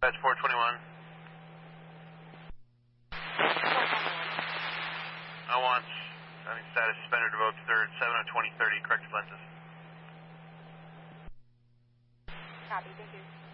Badge 421. I want, having status suspended revoked 3rd, 7/20/30, corrected lenses. Copy, thank you.